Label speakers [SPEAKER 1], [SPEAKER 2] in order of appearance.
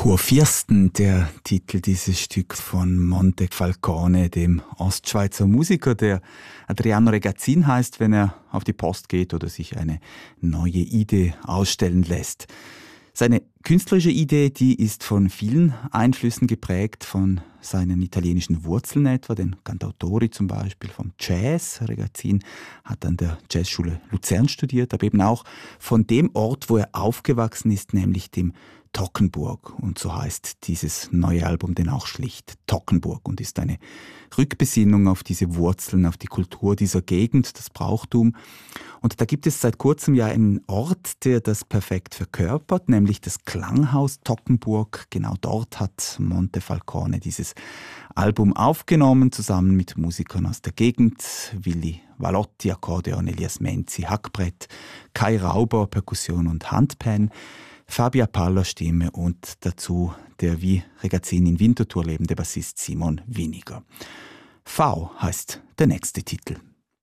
[SPEAKER 1] Kurfürsten, der Titel dieses Stücks von Montefalcone, dem Ostschweizer Musiker, der Adriano Regazin heißt, wenn er auf die Post geht oder sich eine neue Idee ausstellen lässt. Seine künstlerische Idee, die ist von vielen Einflüssen geprägt, von seinen italienischen Wurzeln etwa, den Cantautori zum Beispiel, vom Jazz. Regazin hat an der Jazzschule Luzern studiert, aber eben auch von dem Ort, wo er aufgewachsen ist, nämlich dem Toggenburg. Und so heißt dieses neue Album denn auch schlicht Toggenburg und ist eine Rückbesinnung auf diese Wurzeln, auf die Kultur dieser Gegend, das Brauchtum. Und da gibt es seit kurzem ja einen Ort, der das perfekt verkörpert, nämlich das Klanghaus Toggenburg. Genau dort hat Montefalcone dieses Album aufgenommen, zusammen mit Musikern aus der Gegend, Willi Valotti, Akkordeon, Elias Menzi, Hackbrett, Kai Rauber, Perkussion und Handpan, Fabia Paller Stimme und dazu der wie Regazin in Winterthur lebende Bassist Simon Winiger. V heißt der nächste Titel.